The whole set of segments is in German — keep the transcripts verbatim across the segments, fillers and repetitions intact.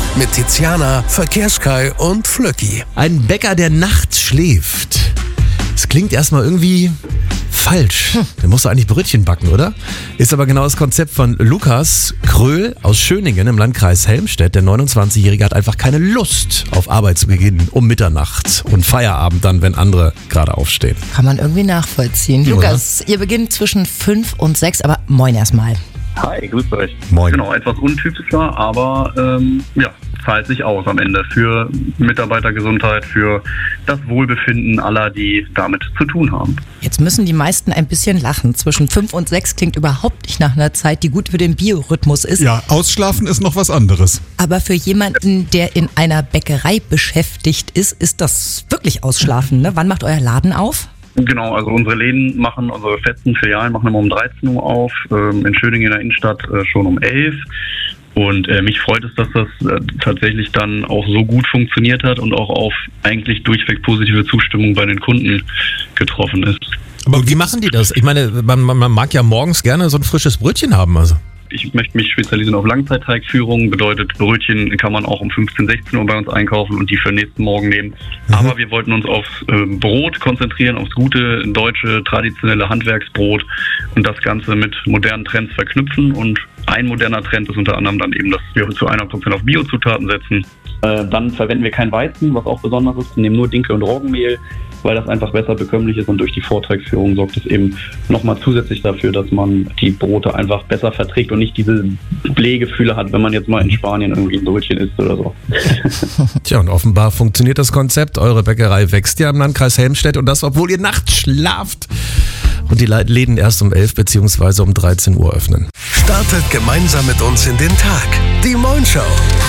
Mit Tiziana, Verkehrskai und Flöcki. Ein Bäcker, der nachts schläft. Das klingt erstmal irgendwie falsch. Der muss doch eigentlich Brötchen backen, oder? Ist aber genau das Konzept von Lukas Kröhl aus Schöningen im Landkreis Helmstedt. Der neunundzwanzigjährige hat einfach keine Lust, auf Arbeit zu beginnen um Mitternacht und Feierabend dann, wenn andere gerade aufstehen. Kann man irgendwie nachvollziehen. Oder? Lukas, ihr beginnt zwischen fünf und sechs, aber moin erstmal. Hi, grüßt euch. Moin. Genau, etwas untypischer, aber ähm, ja, zahlt sich aus am Ende für Mitarbeitergesundheit, für das Wohlbefinden aller, die damit zu tun haben. Jetzt müssen die meisten ein bisschen lachen. Zwischen fünf und sechs klingt überhaupt nicht nach einer Zeit, die gut für den Biorhythmus ist. Ja, ausschlafen ist noch was anderes. Aber für jemanden, der in einer Bäckerei beschäftigt ist, ist das wirklich Ausschlafen, ne? Wann macht euer Laden auf? Genau, also unsere Läden machen, unsere festen Filialen machen immer um dreizehn Uhr auf, ähm, in Schöningen in der Innenstadt äh, schon um elf. Und äh, mich freut es, dass das äh, tatsächlich dann auch so gut funktioniert hat und auch auf eigentlich durchweg positive Zustimmung bei den Kunden getroffen ist. Aber wie machen die das? Ich meine, man, man, man mag ja morgens gerne so ein frisches Brötchen haben. Also. Ich möchte mich spezialisieren auf Langzeitteigführung, bedeutet Brötchen kann man auch um fünfzehn, sechzehn Uhr bei uns einkaufen und die für den nächsten Morgen nehmen. Mhm. Aber wir wollten uns aufs äh, Brot konzentrieren, aufs gute, deutsche, traditionelle Handwerksbrot und das Ganze mit modernen Trends verknüpfen. Und ein moderner Trend ist unter anderem dann eben, dass wir zu hundert Prozent auf Biozutaten setzen. Äh, dann verwenden wir kein Weizen, was auch besonders ist. Wir nehmen nur Dinkel und Roggenmehl, weil das einfach besser bekömmlich ist und durch die Vortragsführung sorgt es eben nochmal zusätzlich dafür, dass man die Brote einfach besser verträgt und nicht diese Blähgefühle hat, wenn man jetzt mal in Spanien irgendwie ein Brötchen isst oder so. Tja, und offenbar funktioniert das Konzept. Eure Bäckerei wächst ja im Landkreis Helmstedt und das, obwohl ihr nachts schlaft und die Läden erst um elf bzw. um dreizehn Uhr öffnen. Startet gemeinsam mit uns in den Tag. Die Moin Show.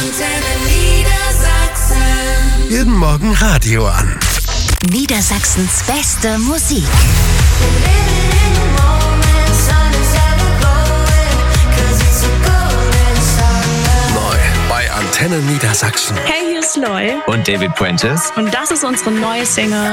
Jeden Morgen Radio an. Niedersachsens beste Musik. Neu bei Antenne Niedersachsen. Hey, hier ist Loy und David Puentes. und das ist unsere neue Single